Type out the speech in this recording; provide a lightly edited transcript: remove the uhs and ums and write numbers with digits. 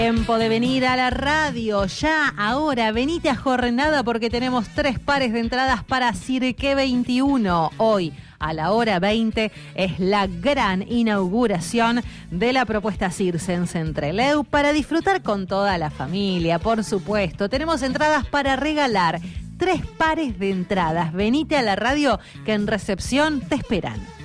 Tiempo de venir a la radio, ya, ahora, venite a jornada porque tenemos 3 pares de entradas para Cirque 21. Hoy, a la hora 20, es la gran inauguración de la propuesta circense en Trelew para disfrutar con toda la familia, por supuesto. Tenemos entradas para regalar, 3 pares de entradas. Venite a la radio que en recepción te esperan.